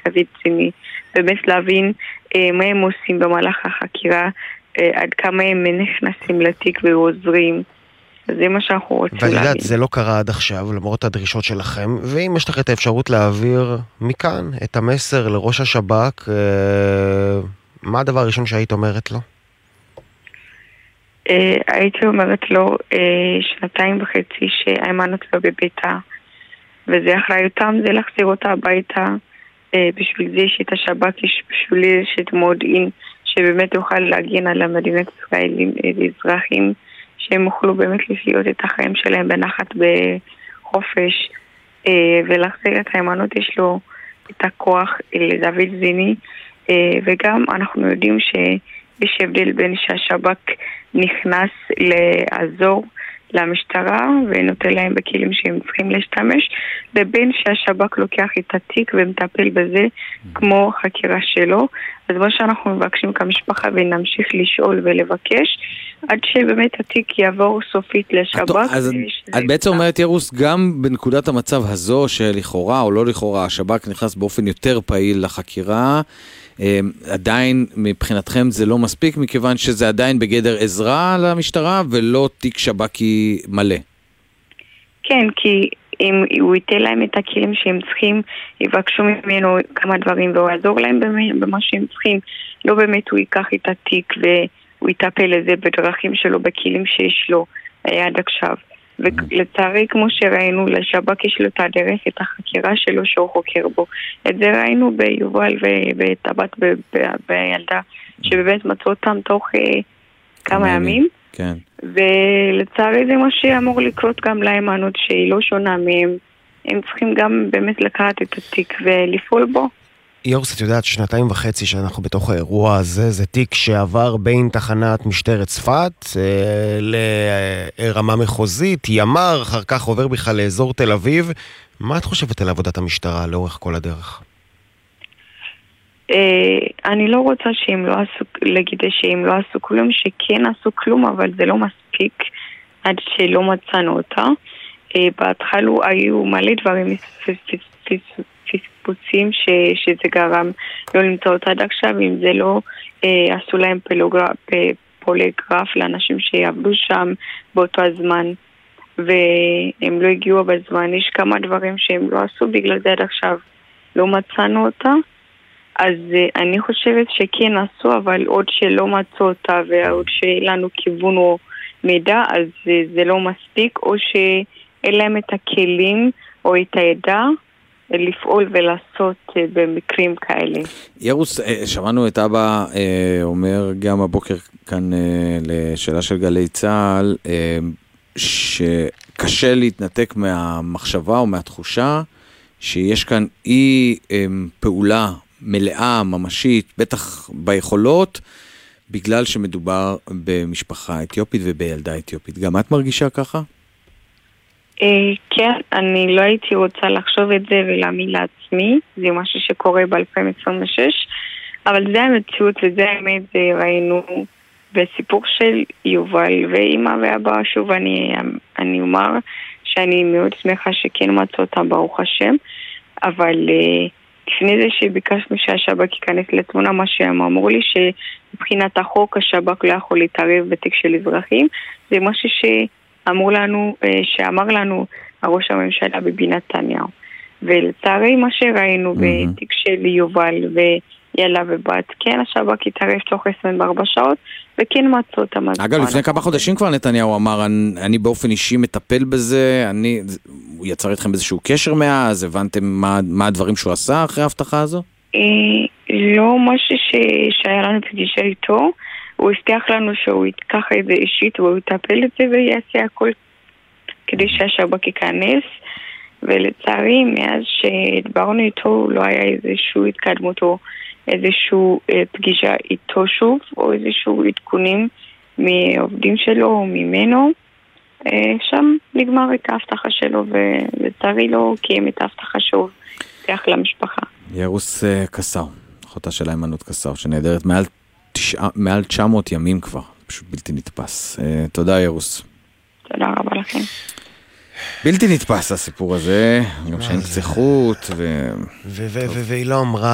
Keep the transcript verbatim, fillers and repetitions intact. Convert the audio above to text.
דוד ציני, באמת להבין אה, מה הם עושים במהלך החקירה, אה, עד כמה הם נכנסים לתיק ועוזרים. זה מה שאנחנו רוצים להבין. ואת יודעת, זה לא קרה עד עכשיו, למרות הדרישות שלכם, ואם יש לך את האפשרות להעביר מכאן את המסר לראש השב"כ, אה, מה הדבר הראשון שהיית אומרת לו? אה, הייתי אומרת לו אה, שנתיים וחצי שהאימנות לא בביתה, וזה אחריותם, זה להחזיר אותה הביתה, אה, בשביל זה יש את השב"כ, יש בשביל יש את מודיעין, שבאמת יוכל להגן על המדינת ישראל, אזרחים, שהם יוכלו באמת לחיות את החיים שלהם בנחת בחופש, ולהחזיר את האימנות. יש לו את הכוח לדוד ציני, וגם אנחנו יודעים שיש הבדל בין שהשב"כ נכנס לעזור למשטרה ונותן להם בכלים שהם צריכים להשתמש, לבין שהשב"כ לוקח את התיק ומטפל בזה כמו חקירה שלו. אז מה שאנחנו מבקשים כמשפחה ונמשיך לשאול ולבקש עד שבאמת התיק יעבור סופית לשב"כ. אז את בעצם אומרת, ירוס, גם בנקודת המצב הזו שלכאורה או לא לכאורה השב"כ נכנס באופן יותר פעיל לחקירה, עדיין מבחינתכם זה לא מספיק, מכיוון שזה עדיין בגדר עזרה למשטרה ולא תיק שב"כי מלא. כן, כי אם הוא ייתן להם את הכלים שהם צריכים, יבקשו ממנו כמה דברים והוא יעזור להם במה שהם צריכים, לא באמת הוא ייקח את התיק והוא יטפל לזה בדרכים שלו, בכלים שיש לו עד עכשיו. ולצערי, כמו שראינו, לשב"כ יש לו את הדרך, את החקירה שלו שהוא חוקר בו. את זה ראינו ביובל ובטבת בילדה, שבאמת מצאו אותם תוך כמה ימים. כן. ולצערי זה מה שאמור לקרות גם לאימנות, שהיא לא שונה מהם. הם צריכים גם באמת לקחת את התיק ולפעול בו. יורס, את יודעת, שנתיים וחצי שאנחנו בתוך האירוע הזה, זה תיק שעבר בין תחנת משטרת צפת אה, לרמה מחוזית, ימר, אחר כך עובר בכלל לאזור תל אביב. מה את חושבת על עבודת המשטרה לאורך כל הדרך? אה, אני לא רוצה שהם לא עשו, להגיד שהם לא עשו כלום, שכן עשו כלום, אבל זה לא מספיק עד שלא מצאנו אותה. אה, בהתחלו היו מלא דברים פספוצים ש, שזה גרם לא למצוא אותה עד עכשיו, אם זה לא אה, עשו להם פולגרף, פוליגרף לאנשים שיעבדו שם באותו הזמן והם לא הגיעו בזמן. יש כמה דברים שהם לא עשו, בגלל זה עד עכשיו לא מצאנו אותה. אז אה, אני חושבת שכן עשו, אבל עוד שלא מצאו אותה ועוד שלנו כיוון או מידע, אז זה, זה לא מספיק, או שאין להם את הכלים או את הידע לפעול ולעשות במקרים כאלה. ירוס, שמענו את אבא אומר גם הבוקר כאן לשאלה של גלי צהל, שקשה להתנתק מהמחשבה או מהתחושה שיש כאן אי פעולה מלאה, ממשית, בטח ביכולות, בגלל שמדובר במשפחה אתיופית ובילדה אתיופית. גם את מרגישה ככה? כן, אני לא הייתי רוצה לחשוב את זה ולהאמין לעצמי, זה משהו שקורה ב-אלפיים עשרים ושש, אבל זה המציאות וזה האמת, זה ראינו בסיפור של יובל ואמא ואבא. שוב אני, אני אומר שאני מאוד שמחה שכן מצא אותם ברוך השם, אבל לפני זה שביקשנו שהשב"כ ייכנס לתמונה, מה שהם אמרו לי שמבחינת החוק השב"כ לא יכול להתערב בתיק של אזרחים, זה משהו ש... אמרו לנו, שאמר לנו הראש הממשלה ביבי נתניהו. ולצערי מה שראינו mm-hmm. בתיק של יובל וילדה ובת, כן השב"כ התערב תוך עשרים וארבע שעות, וכן מצאו אותם. אגב, לפני כמה חודשים כבר נתניהו אמר, אני, אני באופן אישי מטפל בזה, אני, הוא יצר אתכם באיזשהו קשר מאז, הבנתם מה, מה הדברים שהוא עשה אחרי ההבטחה הזו? לא משהו ש... שהיה לנו פגישה איתו, הוא הבטיח לנו שהוא ייקח את זה אישית והוא יטפל את זה ויעשה הכל כדי שהשב"כ ייכנס, ולצערי מאז שדברנו איתו לא היה איזשהו התקדמות או איזשהו פגישה איתו שוב או איזשהו עדכונים מעובדים שלו או ממנו. שם נגמר את ההבטחה שלו ולצערי לא קיים את ההבטחה שהוא הבטיח למשפחה. ירוס קסאו, אחותה של אימנות קסאו, שנהדרת מעל תשע, מעל תשע מאות ימים כבר, פשוט בלתי נתפס. Uh, תודה ירוס. תודה רבה לכם. בלתי נתפס הסיפור הזה, גם שאין קציחות ו... והיא לא אמרה